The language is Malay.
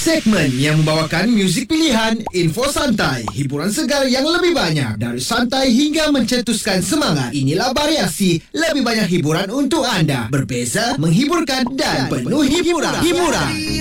Segmen yang membawakan muzik pilihan, info santai, hiburan segar yang lebih banyak. Dari santai hingga mencetuskan semangat. Inilah Variasi, lebih banyak hiburan untuk anda. Berbeza, menghiburkan dan penuh hiburan.